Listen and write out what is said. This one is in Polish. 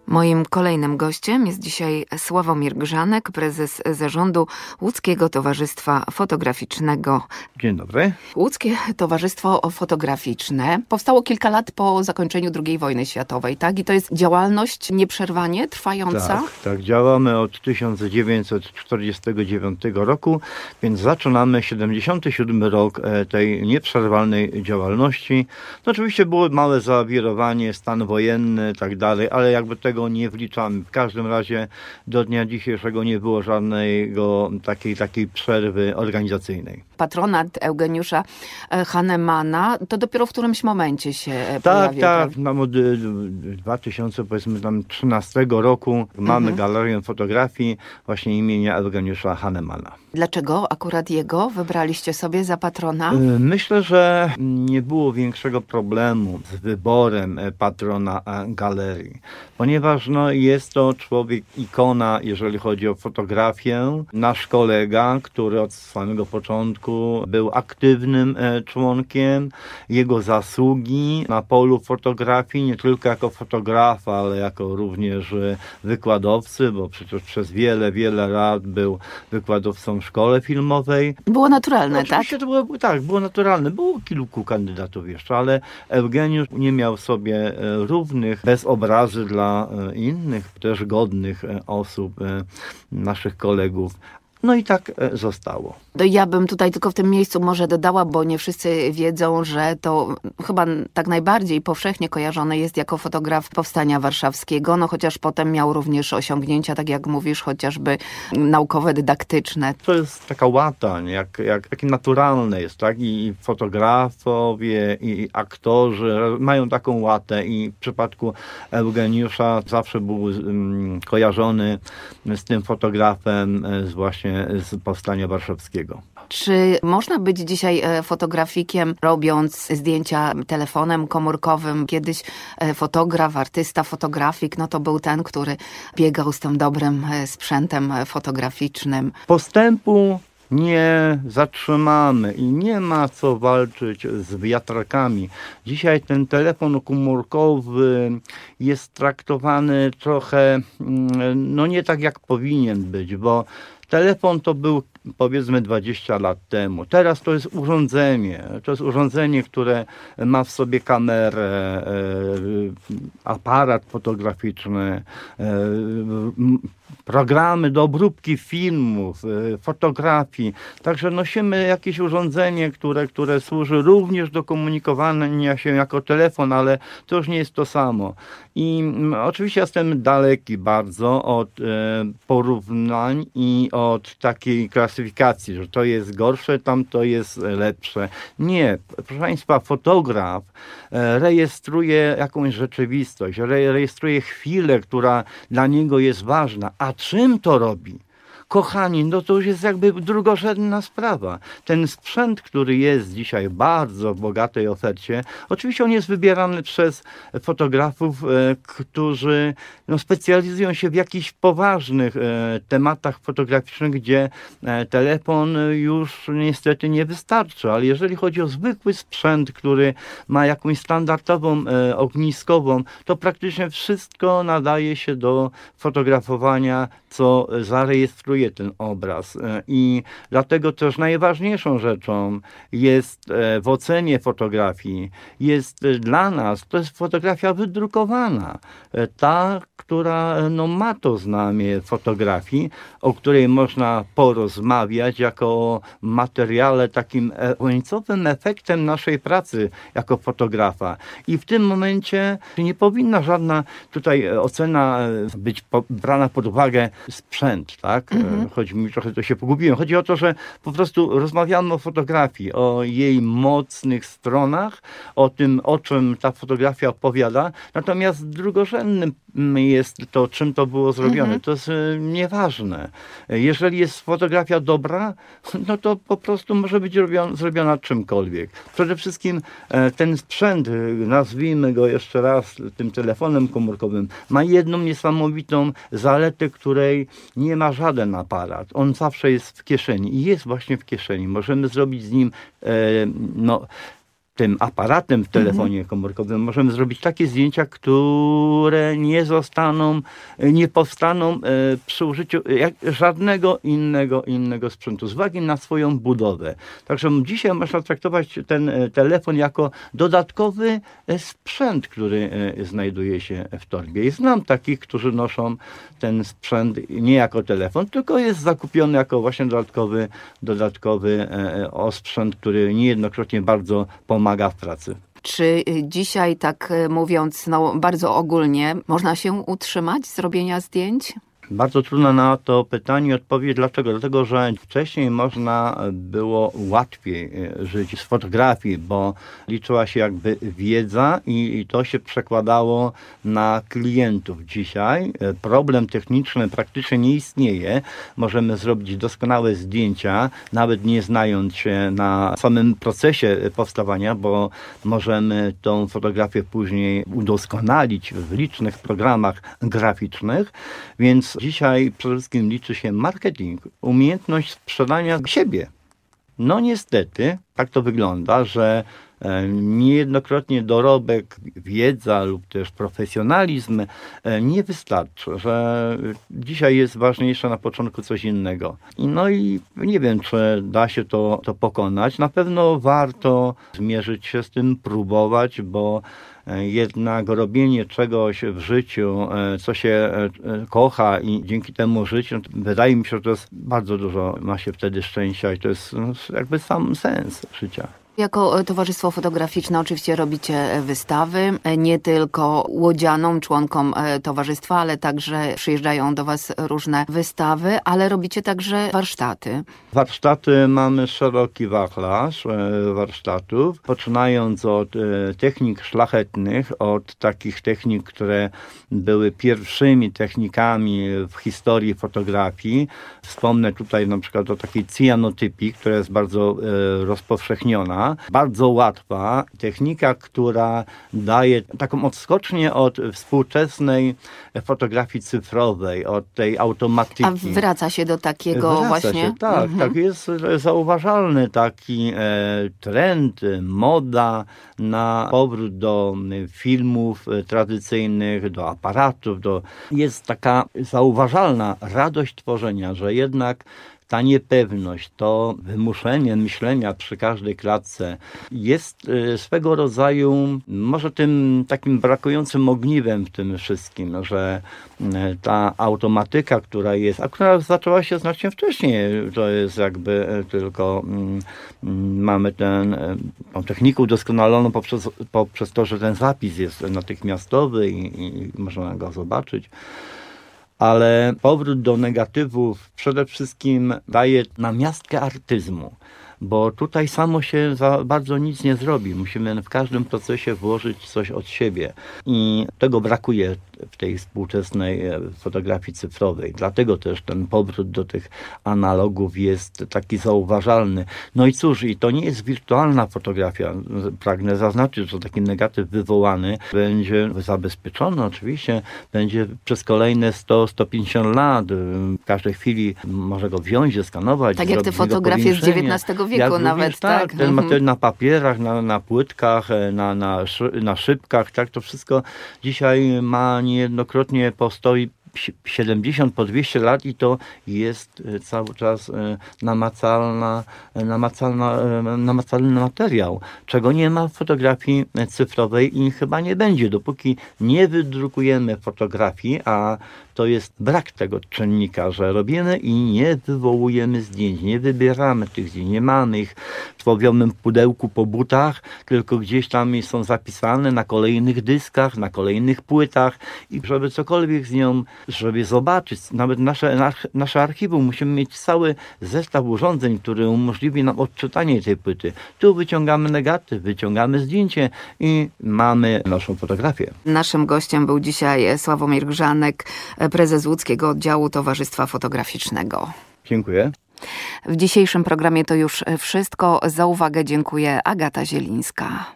Moim kolejnym gościem jest dzisiaj Sławomir Grzanek, prezes zarządu Łódzkiego Towarzystwa Fotograficznego. Dzień dobry. Łódzkie Towarzystwo Fotograficzne powstało kilka lat po zakończeniu II wojny światowej, tak? I to jest działalność nieprzerwanie trwająca? Tak, działamy od 1949 roku, więc zaczynamy 77 rok tej nieprzerwalnej działalności. No oczywiście było małe zawirowanie, stan wojenny i tak dalej, ale jakby tego nie wliczamy. W każdym razie do dnia dzisiejszego nie było żadnego takiej przerwy organizacyjnej. Patronat Eugeniusza Hahnemana to dopiero w którymś momencie się pojawił. Tak. Od 2013 roku mamy galerię fotografii właśnie imienia Eugeniusza Hahnemana. Dlaczego akurat jego wybraliście sobie za patrona? Myślę, że nie było większego problemu z wyborem patrona galerii, ponieważ jest to człowiek ikona, jeżeli chodzi o fotografię. Nasz kolega, który od samego początku był aktywnym członkiem, jego zasługi na polu fotografii, nie tylko jako fotografa, ale jako również wykładowcy, bo przecież przez wiele lat był wykładowcą w szkole filmowej. Było naturalne, oczywiście tak? Było naturalne. Było kilku kandydatów jeszcze, ale Eugeniusz nie miał sobie równych, bez obrazy dla innych, też godnych osób, naszych kolegów. No i tak zostało. Ja bym tutaj tylko w tym miejscu może dodała, bo nie wszyscy wiedzą, że to chyba tak najbardziej powszechnie kojarzone jest jako fotograf Powstania Warszawskiego, chociaż potem miał również osiągnięcia, tak jak mówisz, chociażby naukowe, dydaktyczne. To jest taka łata, takie naturalne jest, tak? I fotografowie, i aktorzy mają taką łatę i w przypadku Eugeniusza zawsze był kojarzony z tym fotografem właśnie z Powstania Warszawskiego. Czy można być dzisiaj fotografikiem, robiąc zdjęcia telefonem komórkowym? Kiedyś fotograf, artysta, fotografik, to był ten, który biegał z tym dobrym sprzętem fotograficznym. Postępu nie zatrzymamy i nie ma co walczyć z wiatrakami. Dzisiaj ten telefon komórkowy jest traktowany trochę, nie tak jak powinien być, bo telefon to był powiedzmy 20 lat temu. Teraz to jest urządzenie. To jest urządzenie, które ma w sobie kamerę, aparat fotograficzny, programy do obróbki filmów, fotografii. Także nosimy jakieś urządzenie, które służy również do komunikowania się jako telefon, ale to już nie jest to samo. I oczywiście jestem daleki bardzo od porównań i od takiej klasyfikacji, że to jest gorsze, tamto jest lepsze. Nie, proszę Państwa, fotograf rejestruje jakąś rzeczywistość, rejestruje chwilę, która dla niego jest ważna. A czym to robi? Kochani, to już jest jakby drugorzędna sprawa. Ten sprzęt, który jest dzisiaj w bardzo bogatej ofercie, oczywiście on jest wybierany przez fotografów, którzy specjalizują się w jakichś poważnych tematach fotograficznych, gdzie telefon już niestety nie wystarczy, ale jeżeli chodzi o zwykły sprzęt, który ma jakąś standardową ogniskową, to praktycznie wszystko nadaje się do fotografowania, co zarejestruje ten obraz. I dlatego też najważniejszą rzeczą jest w ocenie fotografii, jest dla nas, to jest fotografia wydrukowana. Ta, która ma to znamię fotografii, o której można porozmawiać jako o materiale takim końcowym efektem naszej pracy jako fotografa. I w tym momencie nie powinna żadna tutaj ocena być brana pod uwagę sprzęt, tak? Chodzi mi, trochę to się pogubiłem. Chodzi o to, że po prostu rozmawiamy o fotografii, o jej mocnych stronach, o tym, o czym ta fotografia opowiada. Natomiast drugorzędnym jest to, czym to było zrobione. To jest nieważne. Jeżeli jest fotografia dobra, to po prostu może być zrobiona czymkolwiek. Przede wszystkim ten sprzęt, nazwijmy go jeszcze raz tym telefonem komórkowym, ma jedną niesamowitą zaletę, której nie ma żaden aparat. On zawsze jest w kieszeni i jest właśnie w kieszeni. Możemy zrobić z nim tym aparatem w telefonie komórkowym możemy zrobić takie zdjęcia, które nie powstaną przy użyciu żadnego innego sprzętu, z uwagi na swoją budowę. Także dzisiaj można traktować ten telefon jako dodatkowy sprzęt, który znajduje się w torbie. I znam takich, którzy noszą ten sprzęt nie jako telefon, tylko jest zakupiony jako właśnie dodatkowy osprzęt, który niejednokrotnie bardzo pomaga w pracy. Czy dzisiaj, tak mówiąc bardzo ogólnie, można się utrzymać z robienia zdjęć? Bardzo trudno na to pytanie odpowiedzieć. Dlaczego? Dlatego, że wcześniej można było łatwiej żyć z fotografii, bo liczyła się jakby wiedza i to się przekładało na klientów. Dzisiaj problem techniczny praktycznie nie istnieje. Możemy zrobić doskonałe zdjęcia, nawet nie znając się na samym procesie powstawania, bo możemy tą fotografię później udoskonalić w licznych programach graficznych, więc dzisiaj przede wszystkim liczy się marketing, umiejętność sprzedania siebie. No niestety tak to wygląda, że niejednokrotnie dorobek, wiedza lub też profesjonalizm nie wystarczy, że dzisiaj jest ważniejsze na początku coś innego. No i nie wiem, czy da się to pokonać. Na pewno warto zmierzyć się z tym, próbować, bo jednak robienie czegoś w życiu, co się kocha i dzięki temu żyć, wydaje mi się, że to jest bardzo dużo, ma się wtedy szczęścia i to jest jakby sam sens życia. Jako Towarzystwo Fotograficzne oczywiście robicie wystawy, nie tylko łodzianom, członkom towarzystwa, ale także przyjeżdżają do Was różne wystawy, ale robicie także warsztaty. Warsztaty, mamy szeroki wachlarz warsztatów, poczynając od technik szlachetnych, od takich technik, które były pierwszymi technikami w historii fotografii. Wspomnę tutaj na przykład o takiej cyjanotypii, która jest bardzo rozpowszechniona. Bardzo łatwa technika, która daje taką odskocznię od współczesnej fotografii cyfrowej, od tej automatyki. A wraca się do takiego właśnie? Tak, tak, jest zauważalny taki trend, moda na powrót do filmów tradycyjnych, do aparatów. Jest taka zauważalna radość tworzenia, że jednak ta niepewność, to wymuszenie myślenia przy każdej klatce jest swego rodzaju może tym takim brakującym ogniwem w tym wszystkim, że ta automatyka, która zaczęła się znacznie wcześniej, to jest jakby tylko mamy tą technikę udoskonaloną poprzez to, że ten zapis jest natychmiastowy i można go zobaczyć. Ale powrót do negatywów przede wszystkim daje namiastkę artyzmu, bo tutaj samo się za bardzo nic nie zrobi. Musimy w każdym procesie włożyć coś od siebie i tego brakuje w tej współczesnej fotografii cyfrowej. Dlatego też ten powrót do tych analogów jest taki zauważalny. No i cóż, i to nie jest wirtualna fotografia. Pragnę zaznaczyć, że taki negatyw wywołany będzie zabezpieczony oczywiście, będzie przez kolejne 100-150 lat. W każdej chwili może go wziąć, zeskanować. Tak jak te fotografie z XIX wieku nawet. Tak, ten materiał na papierach, na płytkach, na szybkach, tak, to wszystko dzisiaj ma niejednokrotnie postoi 70 po 200 lat i to jest cały czas namacalny materiał, czego nie ma w fotografii cyfrowej i chyba nie będzie, dopóki nie wydrukujemy fotografii, a to jest brak tego czynnika, że robimy i nie wywołujemy zdjęć, nie wybieramy tych zdjęć, nie mamy ich w słowiowym pudełku po butach, tylko gdzieś tam są zapisane na kolejnych dyskach, na kolejnych płytach i żeby cokolwiek z nią, żeby zobaczyć, nawet nasze archiwum, musimy mieć cały zestaw urządzeń, który umożliwi nam odczytanie tej płyty. Tu wyciągamy negatyw, wyciągamy zdjęcie i mamy naszą fotografię. Naszym gościem był dzisiaj Sławomir Grzanek, prezes łódzkiego oddziału Towarzystwa Fotograficznego. Dziękuję. W dzisiejszym programie to już wszystko. Za uwagę dziękuję Agata Zielińska.